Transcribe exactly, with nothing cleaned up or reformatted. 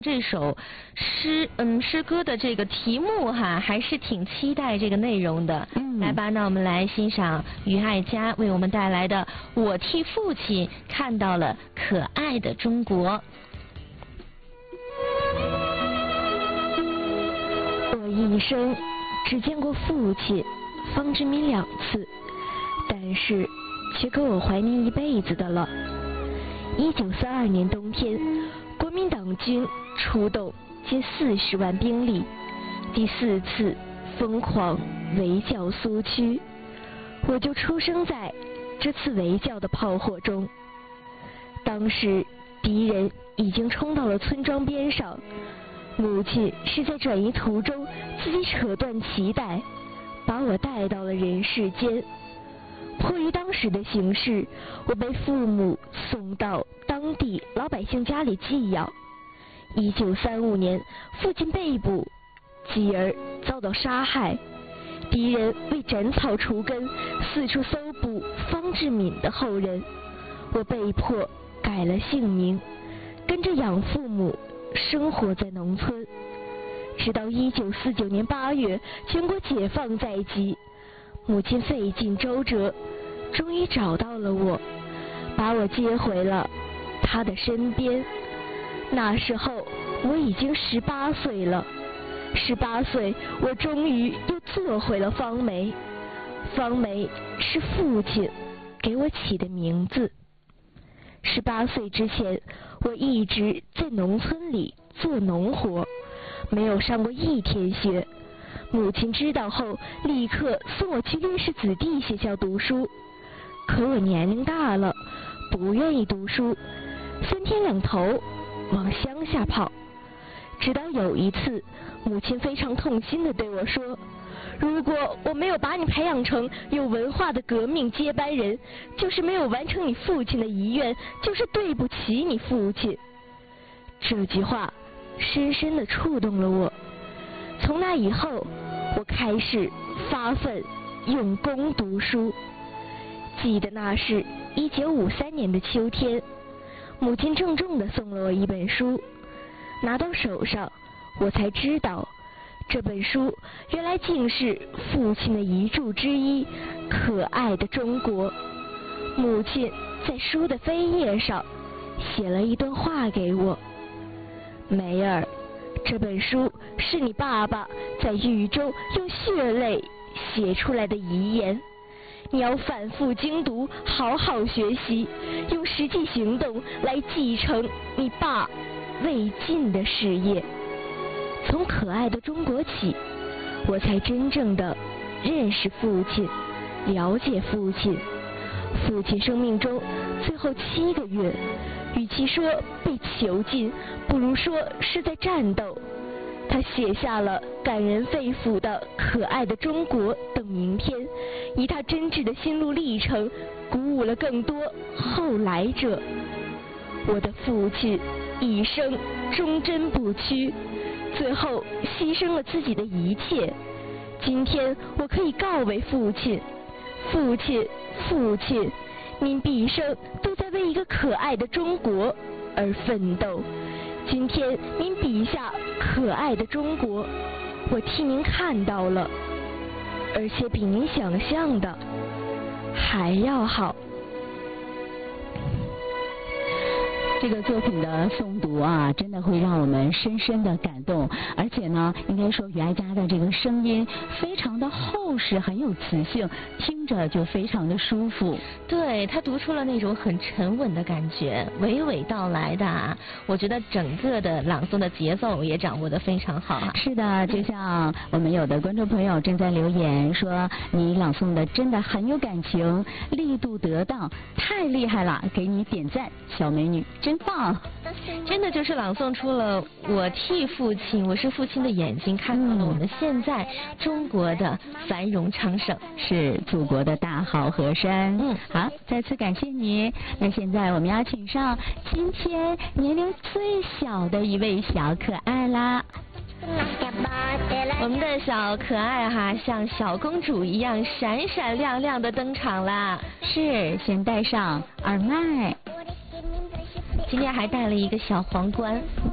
这首诗，嗯，诗歌的这个题目哈，还是挺期待这个内容的。嗯，来吧，那我们来欣赏于爱佳为我们带来的《我替父亲看到了可爱的中国》。 我一生只见过父亲方志敏两次，但是却够我怀念一辈子的了。一九三二年冬天，国民党军出动近四十万兵力，第四次疯狂围剿苏区，我就出生在这次围剿的炮火中。当时敌人已经冲到了村庄边上，母亲是在转移途中自己扯断脐带，把我带到了人世间。迫于当时的形势，我被父母送到当地老百姓家里寄养。一九三五年，父亲被捕，继而遭到杀害。敌人为斩草除根，四处搜捕方志敏的后人。我被迫改了姓名，跟着养父母生活在农村。直到一九四九年八月，全国解放在即，母亲费尽周折，终于找到了我，把我接回了她的身边。那时候我已经十八岁了，十八岁，我终于又做回了方梅。方梅是父亲给我起的名字。十八岁之前，我一直在农村里做农活，没有上过一天学。母亲知道后，立刻送我去烈士子弟学校读书。可我年龄大了，不愿意读书，三天两头往乡下跑。直到有一次，母亲非常痛心地对我说，如果我没有把你培养成有文化的革命接班人，就是没有完成你父亲的遗愿，就是对不起你父亲。这句话深深地触动了我。从那以后，我开始发奋用功读书。记得那是一九五三年的秋天，母亲郑重地送了我一本书，拿到手上，我才知道这本书原来竟是父亲的遗著之一《可爱的中国》。母亲在书的扉页上写了一段话给我：梅儿，这本书是你爸爸在狱中用血泪写出来的遗言，你要反复精读，好好学习，用实际行动来继承你爸未尽的事业。从可爱的中国起，我才真正的认识父亲，了解父亲。父亲生命中最后七个月，与其说被囚禁，不如说是在战斗。他写下了感人肺腑的《可爱的中国》等名篇，以他真挚的心路历程，鼓舞了更多后来者。我的父亲一生忠贞不屈，最后牺牲了自己的一切。今天我可以告慰父亲，父亲，父亲，您毕生都在为一个可爱的中国而奋斗。今天您笔下可爱的中国，我替您看到了，而且比您想象的还要好。 这个作品的诵读啊，真的会让我们深深的感动，而且呢，应该说于爱佳的这个声音非常的厚实，很有磁性，听着就非常的舒服。 对，他读出了那种很沉稳的感觉，娓娓道来的啊。我觉得整个的朗诵的节奏也掌握得非常好啊。 是的，就像我们有的观众朋友正在留言说，你朗诵的真的很有感情，力度得当，太厉害了，给你点赞，小美女真棒。 真的就是朗诵出了我替父亲，我是父亲的眼睛，看到了我们现在中国的繁荣昌盛， 是祖国的大好河山。 嗯， 好，再次感谢你。那现在我们要请上今天年龄最小的一位小可爱啦。 我们的小可爱哈，像小公主一样闪闪亮亮的登场啦。 是，先戴上耳麦。 今天还戴了一个小皇冠。